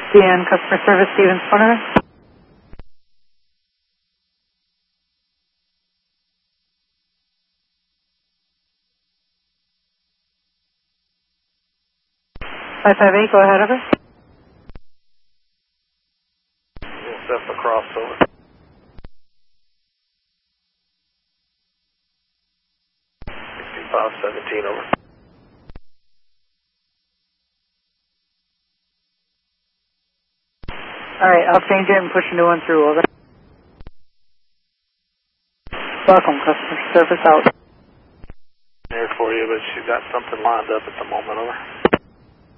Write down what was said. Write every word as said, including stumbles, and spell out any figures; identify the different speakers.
Speaker 1: D N Customer Service, Stevens Corner. five five eight, go ahead, over.
Speaker 2: We'll step across, over. sixty-five seventeen, over.
Speaker 1: Alright, I'll change it and push a new one through, over. Welcome, Customer Service out.
Speaker 2: Here for you, but she's got something lined up at the moment, over.